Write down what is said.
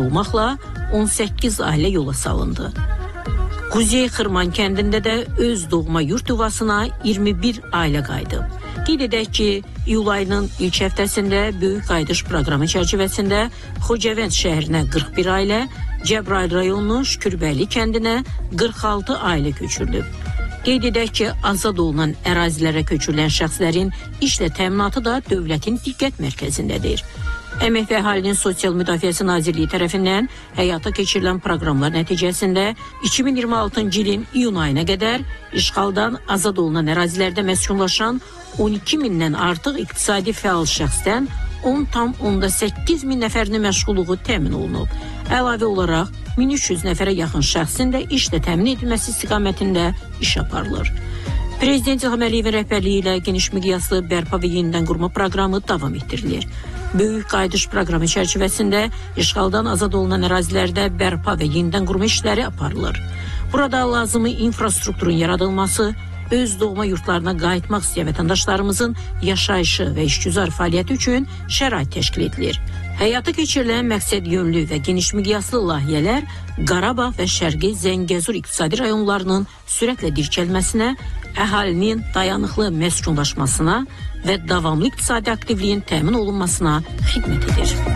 olmaqla 18 ailə yola salındı. Quzey Xırman kəndində də öz doğma yurt yuvasına 21 ailə qayıdıb. Qeyd edək ki, iyul ayının ilk həftəsində böyük qayıdış proqramı çərçivəsində Xocavənd şəhərinə 41 ailə, Cəbrayıl rayonunun Şükürbəyli kəndinə 46 ailə köçürülüb. Qeyd edək ki, azad olunan ərazilərə köçürülən şəxslərin işlə təminatı da dövlətin diqqət mərkəzindədir. Əmək və Əhalinin Sosial Müdafiəsi Nazirliyi tərəfindən həyata keçirilən proqramlar nəticəsində 2026-cı ilin iyun ayına qədər işğaldan azad olunan ərazilərdə məskunlaşan 12 mindən artıq iqtisadi fəal şəxsdən 10,8 min nəfərinin məşğulluğu təmin olunub. Əlavə olaraq 1300 nəfərə yaxın şəxsin də işlə təmin edilməsi istiqamətində iş aparılır. Prezident İlham Əliyevin rəhbərliyi ilə geniş miqyaslı bərpa və yenidən qurma proqramı davam etdirilir. Böyük qayıdış proqramı çərçivəsində işğaldan azad olunan ərazilərdə bərpa və yenidən qurma işləri aparılır. Burada lazımi infrastrukturun yaradılması, öz doğma yurtlarına qayıtmaq istəyən vətəndaşlarımızın yaşayışı və işgüzar fəaliyyəti üçün şərait təşkil edilir. Həyata keçirilən məqsəd yönlü və geniş miqyaslı layihələr Qarabağ və Şərqi Zəngəzur iqtisadi rayonlarının sürətlə dirçəlməsinə, əhalinin dayanıqlı məskunlaşmasına və davamlı iqtisadi aktivliyin təmin olunmasına xidmət edir.